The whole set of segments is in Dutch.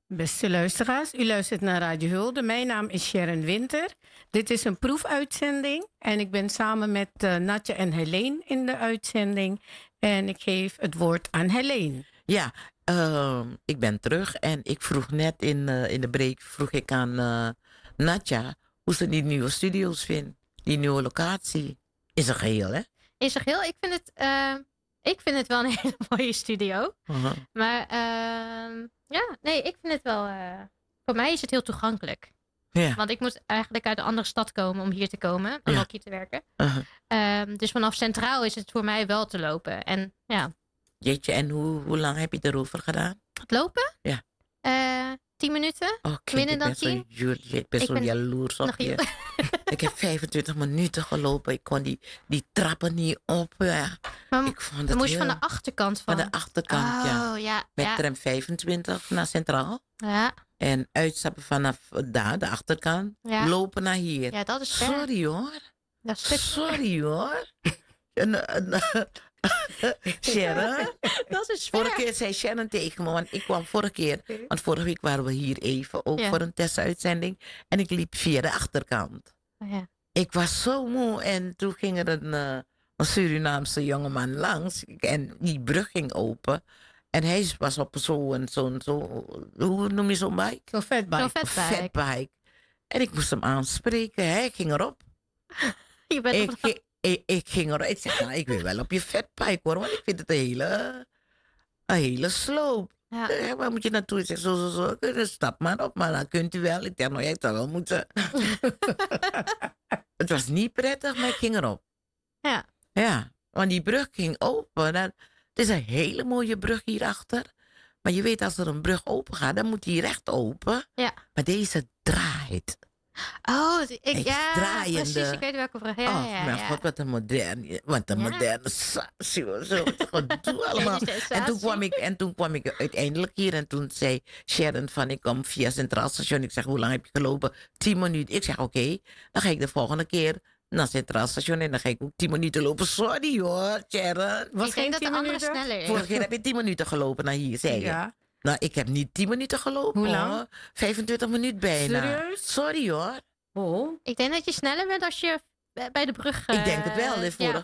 Beste luisteraars, u luistert naar Radio Hulde. Mijn naam is Sharon Winter. Dit is een proefuitzending en ik ben samen met Natje en Helene in de uitzending. En ik geef het woord aan Helene. Ja, ik ben terug en ik vroeg net in de break vroeg ik aan Natja hoe ze die nieuwe studio's vindt. Die nieuwe locatie. Is een geheel, hè? Is er heel? Ik vind het wel een hele mooie studio. Maar ik vind het wel... voor mij is het heel toegankelijk. Ja. Want ik moet eigenlijk uit een andere stad komen om hier te komen. Om ook hier te werken. Dus vanaf Centraal is het voor mij wel te lopen. En ja. Jeetje, en hoe lang heb je erover gedaan? Het lopen? Ja. 10 minuten? Minder dan 10? Ik ben zo jaloers op je. Ik heb 25 minuten gelopen. Ik kon die trappen niet op. Ja. Maar ik vond dan moest je van de achterkant van? Van de achterkant, ja. Met tram 25 naar Centraal. Ja. En uitstappen vanaf daar, de achterkant. Ja. Lopen naar hier. Ja, dat is ver. Sorry hoor. Dat is Sorry hoor. Sharon. Dat is ver. Vorige keer zei Sharon tegen me, want ik kwam vorige week waren we hier even, ook voor een testuitzending. En ik liep via de achterkant. Ja. Ik was zo moe en toen ging er een Surinaamse jongeman langs en die brug ging open. En hij was op zo'n hoe noem je zo'n bike? Zo'n fatbike. En ik moest hem aanspreken, hij ging erop. Ik ging erop. Ik zeg, ik wil wel op je fatbike hoor, want ik vind het een hele sloop. Ja. Waar moet je naartoe? Ik zeg, zo. Stap maar op, maar dan kunt u wel. Ik dacht, jij zou wel moeten. Het was niet prettig, maar ik ging erop. Ja. Ja, want die brug ging open. Het is een hele mooie brug hierachter. Maar je weet, als er een brug open gaat, dan moet die recht open. Ja. Maar deze draait. Oh, precies, draaiende. ik weet welke vraag. Mijn god, wat een moderne zo gedoe allemaal. En toen kwam ik uiteindelijk hier en toen zei Sharon van ik kom via Centraal Station. Ik zeg, hoe lang heb je gelopen? 10 minuten. Ik zeg, oké, dan ga ik de volgende keer naar Centraal Station en dan ga ik ook 10 minuten lopen. Sorry hoor, Sharon. Was geen 10 minuten? Sneller is. Vorige keer heb je 10 minuten gelopen naar hier, zei je. Ja. Nou, ik heb niet 10 minuten gelopen. Hoe lang? Hoor. 25 minuten bijna. Serieus? Sorry hoor. Oh. Ik denk dat je sneller bent als je bij de brug... ik denk het wel.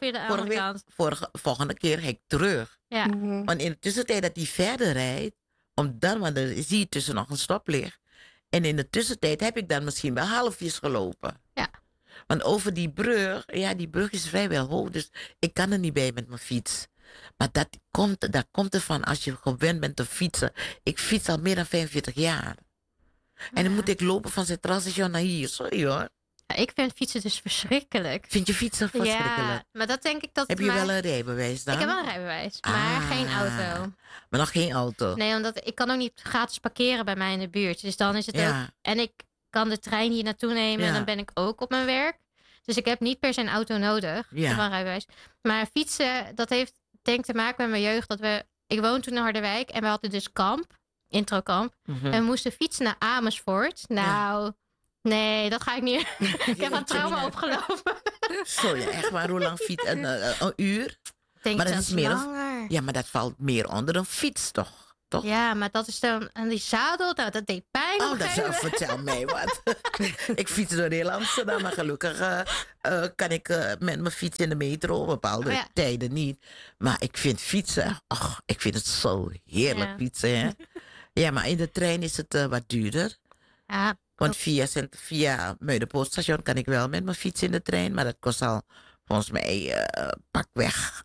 Volgende keer ga ik terug. Ja. Want in de tussentijd dat hij verder rijdt, want er zie je tussen nog een stoplicht. En in de tussentijd heb ik dan misschien wel halfjes gelopen. Ja. Want over die brug is vrijwel hoog, dus ik kan er niet bij met mijn fiets. Maar dat komt ervan als je gewend bent te fietsen. Ik fiets al meer dan 45 jaar. En dan moet ik lopen van Centraal Station naar hier. Sorry hoor. Ja, ik vind fietsen dus verschrikkelijk. Vind je fietsen verschrikkelijk? Ja, maar dat denk ik dat... Heb je wel een rijbewijs dan? Ik heb wel een rijbewijs, maar geen auto. Maar nog geen auto? Nee, omdat ik kan ook niet gratis parkeren bij mij in de buurt. Dus dan is het ook... En ik kan de trein hier naartoe nemen en dan ben ik ook op mijn werk. Dus ik heb niet per se een auto nodig. Ik heb wel een rijbewijs. Maar fietsen, dat heeft denk ik te maken met mijn jeugd. Ik woonde toen in Harderwijk en we hadden dus introkamp. En we moesten fietsen naar Amersfoort. Nou, nee, dat ga ik niet. Ik heb een trauma opgelopen. Zo, ja, echt waar. Hoe lang fiets? Een uur? Denk maar dat is meer langer. Ja, maar dat valt meer onder een fiets, toch? Ja, maar dat is dan... En die zadel, dat deed pijn. Vertel mij wat. Ik fiets door heel Amsterdam, maar gelukkig kan ik met mijn fiets in de metro bepaalde tijden niet. Maar ik vind fietsen, ik vind het zo heerlijk fietsen. Hè? Ja, maar in de trein is het wat duurder. Ja. Want via Muidenpoortstation kan ik wel met mijn fiets in de trein, maar dat kost al... Volgens mij pakweg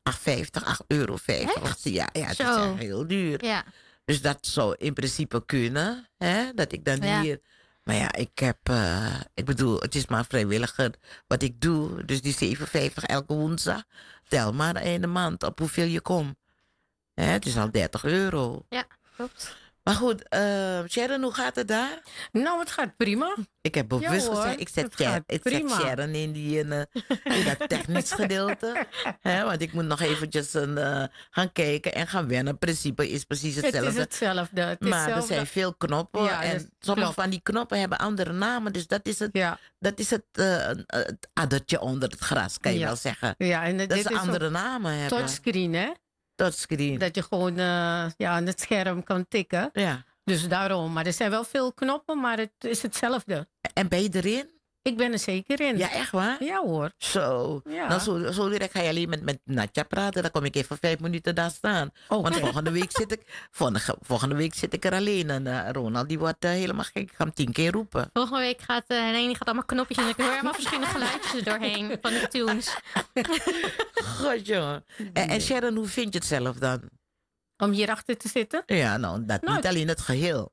€8,50. Ja, het is echt heel duur. Ja. Dus dat zou in principe kunnen. Hè? Dat ik dan hier... Maar ja, ik bedoel, het is maar vrijwilliger wat ik doe. Dus die €7,50 elke woensdag. Tel maar in de maand op hoeveel je komt. Het is al €30. Ja, klopt. Maar goed, Sharon, hoe gaat het daar? Nou, het gaat prima. Ik heb bewust gezegd, ik zet Sharon in dat technisch gedeelte. Want ik moet nog eventjes gaan kijken en gaan wennen. Het principe is precies hetzelfde. Het is hetzelfde. Maar er zijn veel knoppen. Ja, en sommige van die knoppen hebben andere namen. Dus dat is het addertje onder het gras, kan je wel zeggen. Ja, en dat ze andere namen hebben. Touchscreen, hè? Touchscreen. Dat je gewoon aan het scherm kan tikken. Ja. Dus daarom. Maar er zijn wel veel knoppen, maar het is hetzelfde. En ben je erin? Ik ben er zeker in. Ja, echt waar? Ja hoor. Zo. Ja. Nou, zo direct ga je alleen met Natja praten. Dan kom ik even 5 minuten daar staan. Okay. Want volgende week zit ik er alleen. En Ronald die wordt helemaal gek. Ik ga hem 10 keer roepen. Volgende week gaat Helene allemaal knopjes en ik hoor helemaal verschillende geluidjes er doorheen van de tunes. God, jongen. En Sharon, hoe vind je het zelf dan? Om hierachter te zitten? Ja, nou, niet alleen het geheel.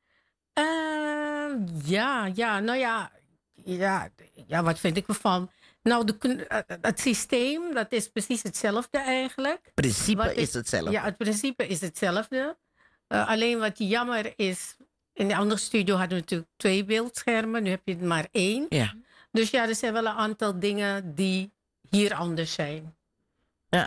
Ja, wat vind ik ervan? Nou, het systeem, dat is precies hetzelfde eigenlijk. Het principe is hetzelfde. Ja, het principe is hetzelfde. Alleen wat jammer is, in de andere studio hadden we natuurlijk 2 beeldschermen. Nu heb je er maar 1. Ja. Dus ja, er zijn wel een aantal dingen die hier anders zijn. Ja.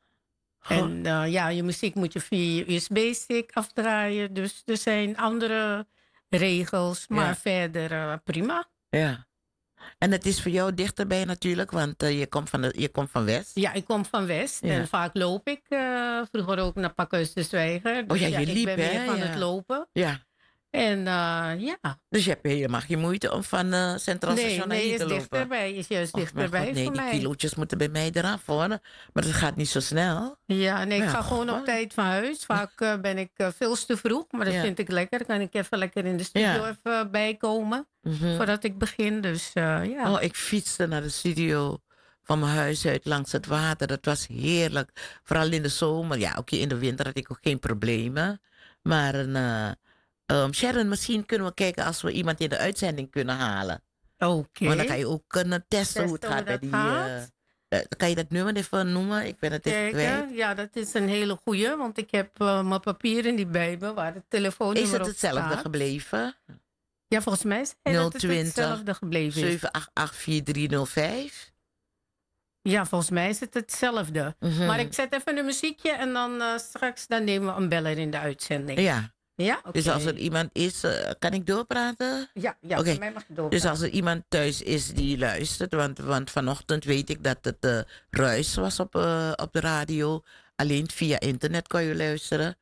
En je muziek moet je via je USB-stick afdraaien. Dus er zijn andere regels, maar verder prima. Ja. En het is voor jou dichterbij natuurlijk, want je komt van West. Ja, ik kom van West. Ja. En vaak loop ik. Vroeger ook naar Pakhuis de Zwijger. Dus je liep, ik ben meer van het lopen. Ja. En Dus je hebt helemaal geen moeite om van Centraal Station naar hier te lopen? Dichterbij. Is juist dichterbij voor mij. Nee, die kilootjes moeten bij mij eraf hoor. Maar het gaat niet zo snel. Ja, nee, ik ga gewoon op tijd van huis. Vaak ben ik veel te vroeg, maar dat vind ik lekker. Dan kan ik even lekker in de studio even bijkomen. Voordat ik begin, dus ja. Oh, ik fietste naar de studio van mijn huis uit langs het water. Dat was heerlijk. Vooral in de zomer. Ja, oké, in de winter had ik ook geen problemen. Maar Sharon, misschien kunnen we kijken als we iemand in de uitzending kunnen halen. Oké. Maar dan kan je ook kunnen testen hoe het gaat bij die... kan je dat nummer even noemen? Ik ben het even kwijt. Ja, dat is een hele goeie. Want ik heb mijn papieren niet bij me waar het telefoonnummer op staat. Is het hetzelfde gebleven? Ja, volgens mij is het hetzelfde gebleven. 7884305. Ja, volgens mij is het hetzelfde. Maar ik zet even een muziekje en dan straks dan nemen we een beller in de uitzending. Ja. Ja, okay. Dus als er iemand is, kan ik doorpraten? Ja, voor mij mag je doorpraten. Dus als er iemand thuis is die luistert, want vanochtend weet ik dat het ruis was op de radio. Alleen via internet kon je luisteren.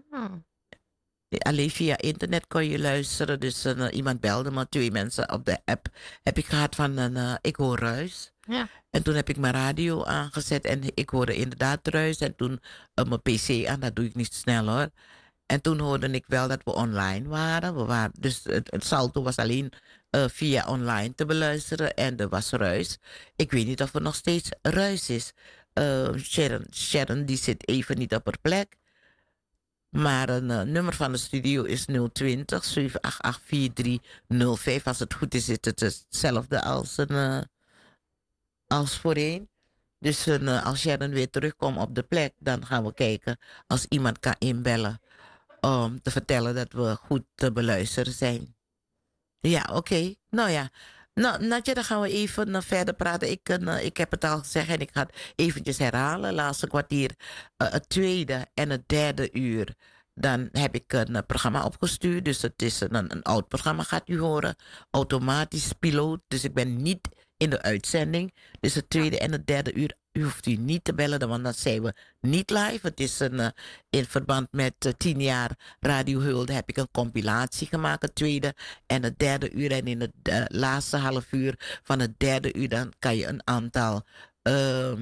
Alleen via internet kon je luisteren. Dus iemand belde me, 2 mensen op de app. Heb ik gehad van ik hoor ruis. Ja. En toen heb ik mijn radio aangezet en ik hoorde inderdaad ruis. En toen mijn pc aan, dat doe ik niet snel hoor. En toen hoorde ik wel dat we online waren. Dus het salto was alleen via online te beluisteren en er was ruis. Ik weet niet of er nog steeds ruis is. Sharon die zit even niet op haar plek. Maar een nummer van de studio is 020 788 4305. Als het goed is, is het hetzelfde als voorheen. Dus als Sharon weer terugkomt op de plek, dan gaan we kijken als iemand kan inbellen. Om te vertellen dat we goed te beluisteren zijn. Ja, oké. Nou ja. Nou, Natja, dan gaan we even verder praten. Ik heb het al gezegd en ik ga het eventjes herhalen. Laatste kwartier, het tweede en het derde uur. Dan heb ik een programma opgestuurd. Dus het is een oud programma, gaat u horen. Automatisch piloot. Dus ik ben niet in de uitzending. Dus het tweede en het derde uur. U hoeft u niet te bellen, want dan zijn we niet live. Het is in verband met 10 jaar Radio Hulde heb ik een compilatie gemaakt. Het tweede en het derde uur. En in het laatste half uur van het derde uur dan kan je een aantal